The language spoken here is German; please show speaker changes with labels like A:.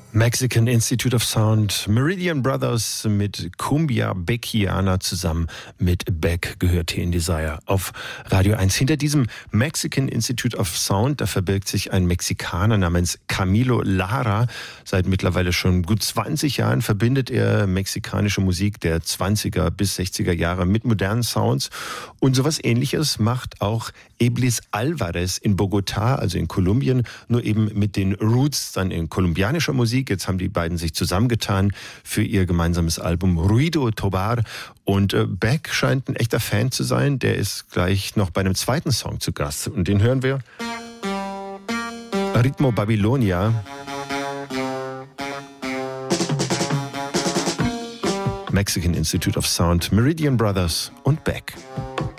A: Mexican Institute of Sound, Meridian Brothers mit Cumbia Beckiana zusammen mit Beck gehört hier in Desire auf Radio 1. Hinter diesem Mexican Institute of Sound, da verbirgt sich ein Mexikaner namens Camilo Lara. Seit mittlerweile schon gut 20 Jahren verbindet er mexikanische Musik der 20er bis 60er Jahre mit modernen Sounds. Und sowas Ähnliches macht auch Iblis Alvarez in Bogotá, also in Kolumbien, nur eben mit den Roots dann in kolumbianischer Musik. Jetzt haben die beiden sich zusammengetan für ihr gemeinsames Album Ruido Tobar. Und Beck scheint ein echter Fan zu sein. Der ist gleich noch bei einem zweiten Song zu Gast. Und den hören wir. Ritmo Babylonia. Mexican Institute of Sound, Meridian Brothers und Beck.